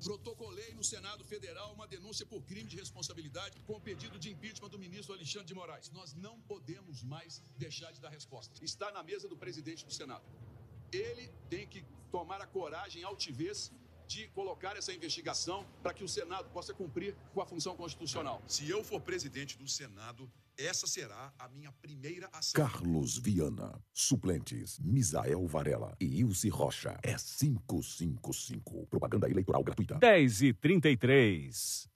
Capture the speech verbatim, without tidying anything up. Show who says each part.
Speaker 1: Protocolei no Senado Federal uma denúncia por crime de responsabilidade com o pedido de impeachment do ministro Alexandre de Moraes. Nós não podemos mais deixar de dar resposta. Está na mesa do presidente do Senado. Ele tem que tomar a coragem e altivez de colocar essa investigação para que o Senado possa cumprir com a função constitucional.
Speaker 2: Se eu for presidente do Senado, essa será a minha primeira ação.
Speaker 3: Carlos Viana. Suplentes: Misael Varela e Ilse Rocha. É quinhentos e cinquenta e cinco. Propaganda eleitoral gratuita.
Speaker 4: dez e trinta e três.